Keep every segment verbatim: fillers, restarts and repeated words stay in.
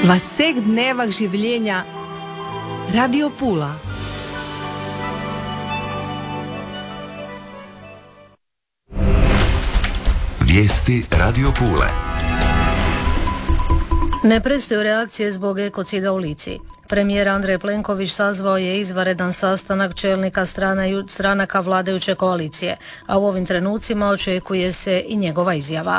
V vseh dnevah življenja Radio Pula. Vijesti Radio Pule. Ne prestaju reakcije zbog ekocida u Lici. Premijer Andrej Plenković sazvao je izvanredan sastanak čelnika strana, stranaka vladajuće koalicije, a u ovim trenucima očekuje se i njegova izjava.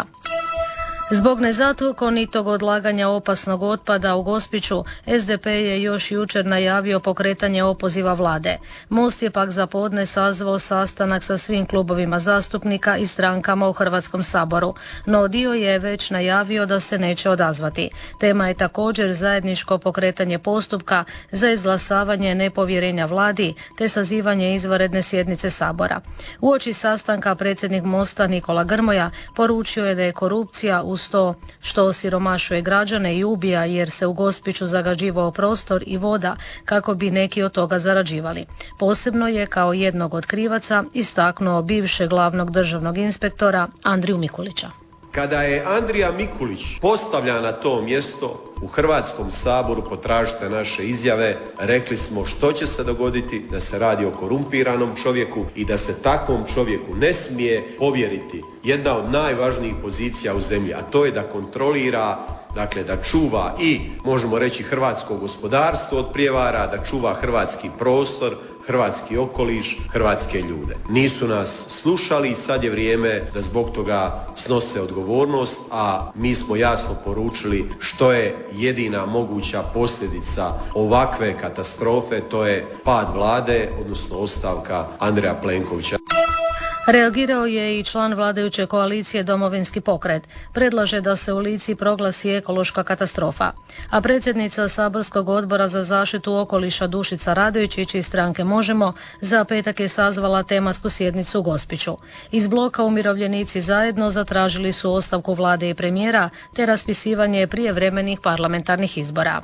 Zbog nezakonitog odlaganja opasnog otpada u Gospiću, S D P je još jučer najavio pokretanje opoziva vlade. Most je pak za podne sazvao sastanak sa svim klubovima zastupnika i strankama u Hrvatskom saboru, no dio je već najavio da se neće odazvati. Tema je također zajedničko pokretanje postupka za izglasavanje nepovjerenja vladi te sazivanje izvanredne sjednice sabora. Uoči sastanka predsjednik Mosta Nikola Grmoja poručio je da je korupcija u uz to što osiromašuje građane i ubija jer se u Gospiću zagađivao prostor i voda kako bi neki od toga zarađivali. Posebno je kao jednog od krivaca istaknuo bivšeg glavnog državnog inspektora Andriju Mikulića. Kada je Andrija Mikulić postavljan na to mjesto u Hrvatskom saboru, potražite naše izjave, rekli smo što će se dogoditi, da se radi o korumpiranom čovjeku i da se takvom čovjeku ne smije povjeriti jedna od najvažnijih pozicija u zemlji, a to je da kontrolira, dakle da čuva i, možemo reći, hrvatsko gospodarstvo od prijevara, da čuva hrvatski prostor, hrvatski okoliš, hrvatske ljude. Nisu nas slušali i sad je vrijeme da zbog toga snose odgovornost, a mi smo jasno poručili što je jedina moguća posljedica ovakve katastrofe, to je pad vlade, odnosno ostavka Andreja Plenkovića. Reagirao je i član vladajuće koalicije Domovinski pokret. Predlaže da se u Lici proglasi ekološka katastrofa. A predsjednica saborskog odbora za zaštitu okoliša Dušica Radojčić iz stranke Možemo za petak je sazvala tematsku sjednicu u Gospiću. Iz bloka Umirovljenici zajedno zatražili su ostavku vlade i premijera te raspisivanje prijevremenih parlamentarnih izbora.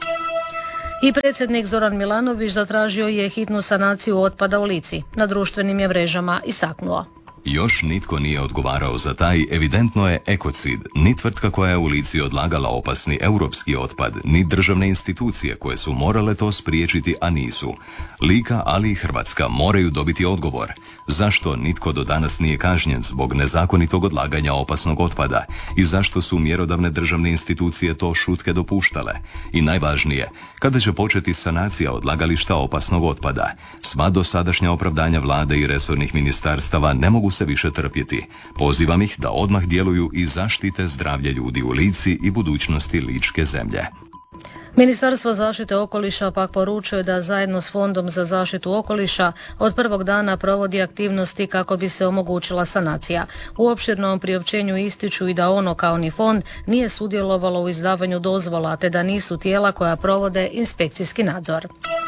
I predsjednik Zoran Milanović zatražio je hitnu sanaciju otpada u Lici. Na društvenim je mrežama istaknuo. Još nitko nije odgovarao za taj, evidentno je ekocid, ni tvrtka koja je u Lici odlagala opasni europski otpad, ni državne institucije koje su morale to spriječiti, a nisu. Lika, ali i Hrvatska moraju dobiti odgovor. Zašto nitko do danas nije kažnjen zbog nezakonitog odlaganja opasnog otpada i zašto su mjerodavne državne institucije to šutke dopuštale? I najvažnije, kada će početi sanacija odlagališta opasnog otpada? Sva dosadašnja opravdanja vlade i resornih ministarstava ne mogu se više trpjeti. Pozivam ih da odmah djeluju i zaštite zdravlje ljudi u Lici i budućnosti ličke zemlje. Ministarstvo zaštite okoliša pak poručuje da zajedno s Fondom za zaštitu okoliša od prvog dana provodi aktivnosti kako bi se omogućila sanacija. U opširnom priopćenju ističu i da ono kao ni fond nije sudjelovalo u izdavanju dozvola te da nisu tijela koja provode inspekcijski nadzor.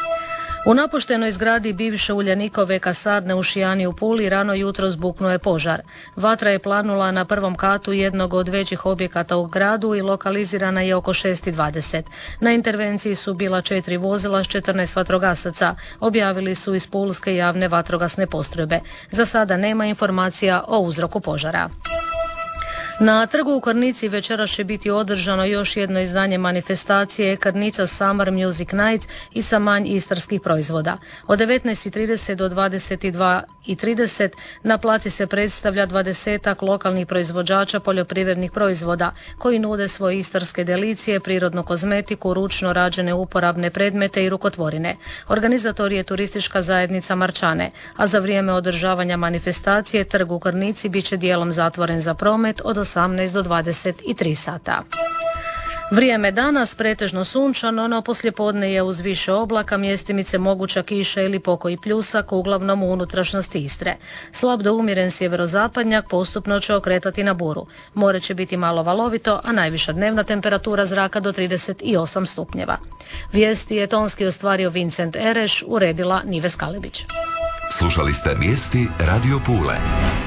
U napuštenoj zgradi bivše Uljanikove kasarne u Šijani u Puli rano jutro zbuknuo je požar. Vatra je planula na prvom katu jednog od većih objekata u gradu i lokalizirana je oko šest i dvadeset. Na intervenciji su bila četiri vozila s četrnaest vatrogasaca, objavili su iz Pulske javne vatrogasne postrojbe. Za sada nema informacija o uzroku požara. Na trgu u Krnici večeras će biti održano još jedno izdanje manifestacije Krnica Summer Music Nights i samanj istarskih proizvoda. Od devetnaest i trideset do dvadeset dva i trideset na placi se predstavlja dvadesetak lokalnih proizvođača poljoprivrednih proizvoda koji nude svoje istarske delicije, prirodnu kozmetiku, ručno rađene uporabne predmete i rukotvorine. Organizator je turistička zajednica Marčane, a za vrijeme održavanja manifestacije trg u Krnici bit će dijelom zatvoren za promet od osamnaest do dvadeset tri sata. Vrijeme danas pretežno sunčano, no poslijepodne je uz više oblaka, mjestimice moguća kiša ili pokoji pljusak, uglavnom u unutrašnjosti Istre. Slab do umjeren sjeverozapadnjak postupno će okretati na buru. More će biti malo valovito, a najviša dnevna temperatura zraka do trideset osam stupnjeva. Vijesti je tonski ostvario Vincent Ereš, uredila Nives Kalebić. Slušali ste vijesti Radio Pule.